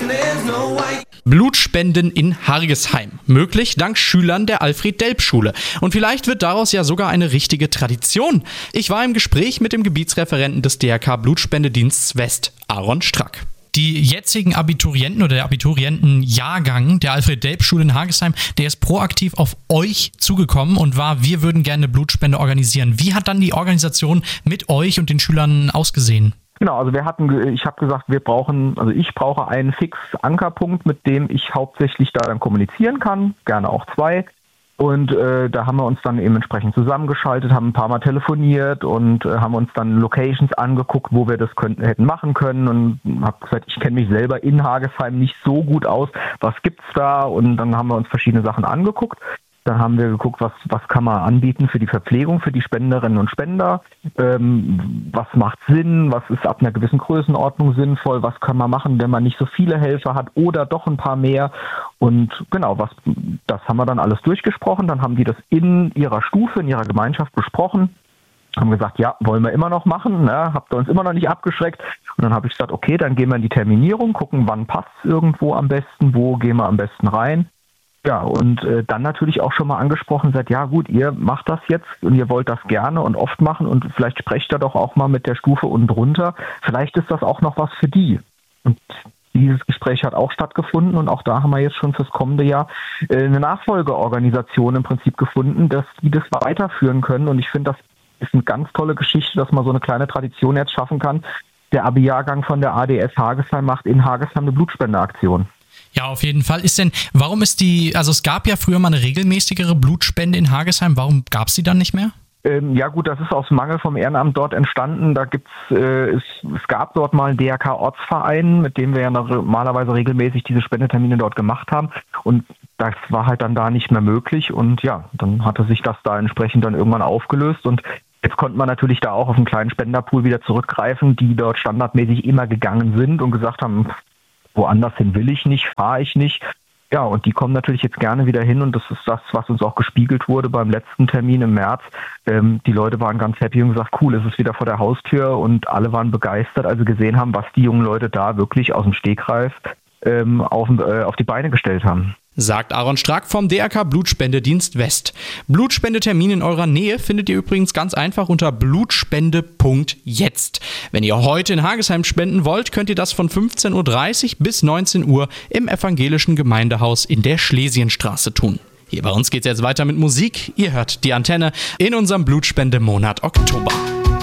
Blutspenden in Hargesheim. Möglich dank Schülern der Alfred-Delp-Schule. Und vielleicht wird daraus ja sogar eine richtige Tradition. Ich war im Gespräch mit dem Gebietsreferenten des DRK Blutspendedienstes West, Aaron Strack. Die jetzigen Abiturienten oder der Abiturientenjahrgang der Alfred-Delp-Schule in Hargesheim, der ist proaktiv auf euch zugekommen und wir würden gerne eine Blutspende organisieren. Wie hat dann die Organisation mit euch und den Schülern ausgesehen? Genau, also ich habe gesagt, ich brauche einen Fix-Ankerpunkt, mit dem ich hauptsächlich da dann kommunizieren kann, gerne auch 2. Und da haben wir uns dann eben entsprechend zusammengeschaltet, haben ein paar Mal telefoniert und haben uns dann Locations angeguckt, wo wir das hätten machen können, und habe gesagt, ich kenne mich selber in Hargesheim nicht so gut aus, was gibt's da? Und dann haben wir uns verschiedene Sachen angeguckt. Dann haben wir geguckt, was kann man anbieten für die Verpflegung, für die Spenderinnen und Spender, was macht Sinn, was ist ab einer gewissen Größenordnung sinnvoll, was kann man machen, wenn man nicht so viele Helfer hat oder doch ein paar mehr. Und genau, das haben wir dann alles durchgesprochen. Dann haben die das in ihrer Stufe, in ihrer Gemeinschaft besprochen, haben gesagt, ja, wollen wir immer noch machen, ne? Habt ihr uns immer noch nicht abgeschreckt. Und dann habe ich gesagt, okay, dann gehen wir in die Terminierung, gucken, wann passt es irgendwo am besten, wo gehen wir am besten rein. Ja, und dann natürlich auch schon mal angesprochen, sagt, ja gut, ihr macht das jetzt und ihr wollt das gerne und oft machen und vielleicht sprecht ihr doch auch mal mit der Stufe unten drunter. Vielleicht ist das auch noch was für die. Und dieses Gespräch hat auch stattgefunden und auch da haben wir jetzt schon fürs kommende Jahr eine Nachfolgeorganisation im Prinzip gefunden, dass die das weiterführen können. Und ich finde, das ist eine ganz tolle Geschichte, dass man so eine kleine Tradition jetzt schaffen kann. Der Abi-Jahrgang von der ADS Hargesheim macht in Hargesheim eine Blutspendeaktion. Ja, auf jeden Fall. Es gab ja früher mal eine regelmäßigere Blutspende in Hargesheim, warum gab es die dann nicht mehr? Ja gut, das ist aus Mangel vom Ehrenamt dort entstanden. Es gab dort mal einen DRK-Ortsverein, mit dem wir ja normalerweise regelmäßig diese Spendetermine dort gemacht haben. Und das war halt dann da nicht mehr möglich. Und ja, dann hatte sich das da entsprechend dann irgendwann aufgelöst. Und jetzt konnte man natürlich da auch auf einen kleinen Spenderpool wieder zurückgreifen, die dort standardmäßig immer gegangen sind und gesagt haben, woanders hin will ich nicht, fahre ich nicht. Ja, und die kommen natürlich jetzt gerne wieder hin und das ist das, was uns auch gespiegelt wurde beim letzten Termin im März. Die Leute waren ganz happy und gesagt, cool, es ist wieder vor der Haustür, und alle waren begeistert, als sie gesehen haben, was die jungen Leute da wirklich aus dem Stegreif auf die Beine gestellt haben. Sagt Aaron Strack vom DRK Blutspendedienst West. Blutspendetermin in eurer Nähe findet ihr übrigens ganz einfach unter blutspende.jetzt. Wenn ihr heute in Hargesheim spenden wollt, könnt ihr das von 15.30 Uhr bis 19 Uhr im evangelischen Gemeindehaus in der Schlesienstraße tun. Hier bei uns geht's jetzt weiter mit Musik. Ihr hört die Antenne in unserem Blutspendemonat Oktober.